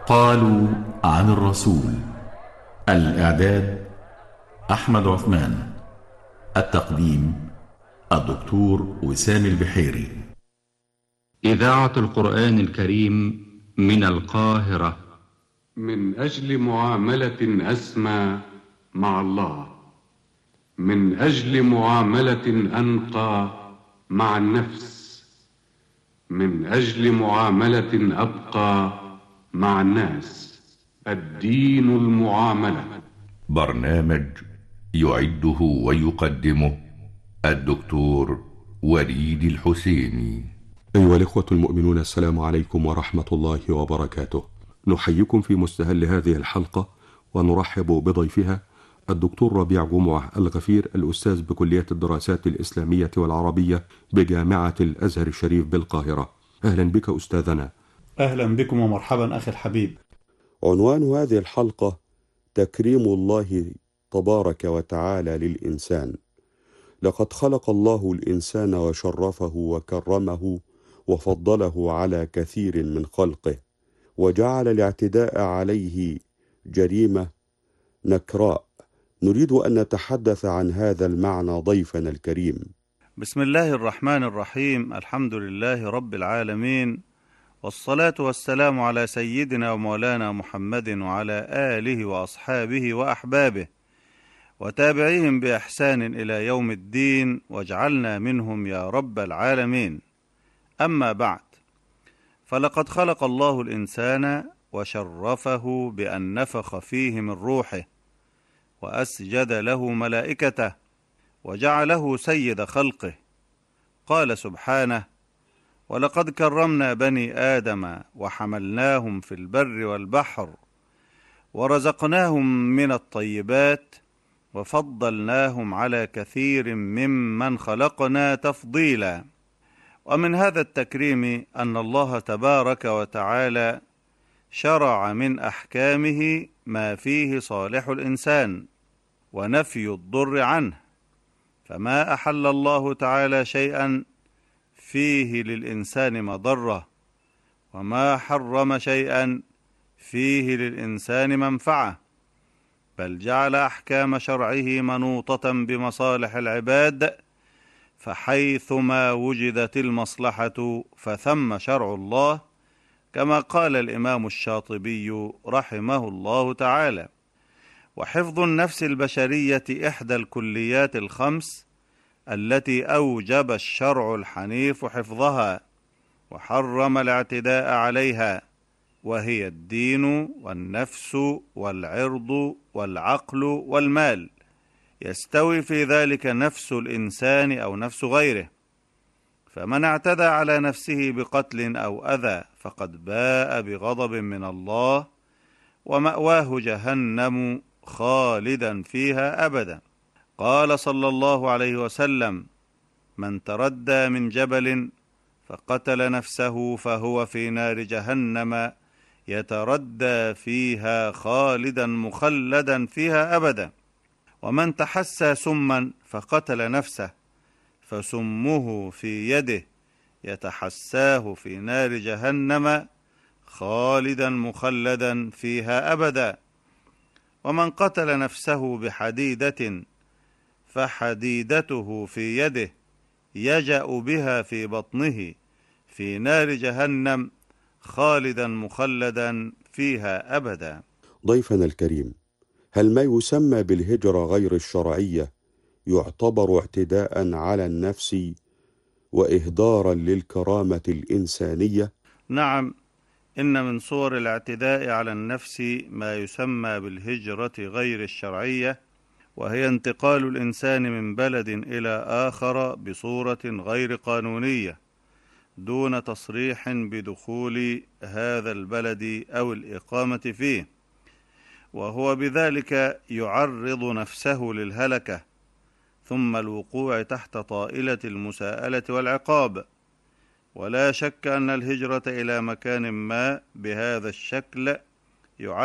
قالوا عن الرسول. الإعداد أحمد عثمان. التقديم الدكتور وسام البحيري. إذاعة القرآن الكريم من القاهرة. من أجل معاملة أسمى مع الله، من أجل معاملة أنقى مع النفس، من أجل معاملة أبقى مع الناس. الدين المعاملة. برنامج يعده ويقدمه الدكتور وليد الحسيني. أيها الإخوة المؤمنون، السلام عليكم ورحمة الله وبركاته. نحييكم في مستهل هذه الحلقة ونرحب بضيفها الدكتور ربيع جمعة الغفير، الأستاذ بكلية الدراسات الإسلامية والعربية بجامعة الأزهر الشريف بالقاهرة. أهلا بك أستاذنا. أهلا بكم ومرحبا أخي الحبيب. عنوان هذه الحلقة تكريم الله تبارك وتعالى للإنسان. لقد خلق الله الإنسان وشرفه وكرمه وفضله على كثير من خلقه، وجعل الاعتداء عليه جريمة نكراء. نريد أن نتحدث عن هذا المعنى ضيفنا الكريم. بسم الله الرحمن الرحيم. الحمد لله رب العالمين، والصلاة والسلام على سيدنا ومولانا محمد وعلى آله وأصحابه وأحبابه وتابعيهم بإحسان إلى يوم الدين، واجعلنا منهم يا رب العالمين. أما بعد، فلقد خلق الله الإنسان وشرفه بأن نفخ فيه من روحه، وأسجد له ملائكته، وجعله سيد خلقه. قال سبحانه: ولقد كرمنا بني آدم وحملناهم في البر والبحر ورزقناهم من الطيبات وفضلناهم على كثير ممن خلقنا تفضيلا. ومن هذا التكريم أن الله تبارك وتعالى شرع من أحكامه ما فيه صالح الإنسان ونفي الضر عنه، فما أحل الله تعالى شيئا فيه للإنسان مضرة، وما حرم شيئا فيه للإنسان منفعة، بل جعل أحكام شرعه منوطة بمصالح العباد، فحيثما وجدت المصلحة فثم شرع الله، كما قال الإمام الشاطبي رحمه الله تعالى. وحفظ النفس البشرية إحدى الكليات الخمس التي أوجب الشرع الحنيف حفظها وحرم الاعتداء عليها، وهي الدين والنفس والعرض والعقل والمال. يستوي في ذلك نفس الإنسان أو نفس غيره، فمن اعتدى على نفسه بقتل أو أذى فقد باء بغضب من الله، ومأواه جهنم خالدا فيها أبدا. قال صلى الله عليه وسلم: من تردى من جبل فقتل نفسه فهو في نار جهنم يتردى فيها خالدا مخلدا فيها أبدا. ومن تحسى سما فقتل نفسه فسمه في يده يتحساه في نار جهنم خالدا مخلدا فيها أبدا. ومن قتل نفسه بحديدة فحديدته في يده يجأ بها في بطنه في نار جهنم خالدا مخلدا فيها أبدا. ضيفنا الكريم، هل ما يسمى بالهجرة غير الشرعية يعتبر اعتداء على النفس وإهدارا للكرامة الإنسانية؟ نعم، إن من صور الاعتداء على النفس ما يسمى بالهجرة غير الشرعية، وهي انتقال الإنسان من بلد إلى آخر بصورة غير قانونية دون تصريح بدخول هذا البلد أو الإقامة فيه، وهو بذلك يعرض نفسه للهلكة ثم الوقوع تحت طائلة المساءلة والعقاب. ولا شك أن الهجرة إلى مكان ما بهذا الشكل يعد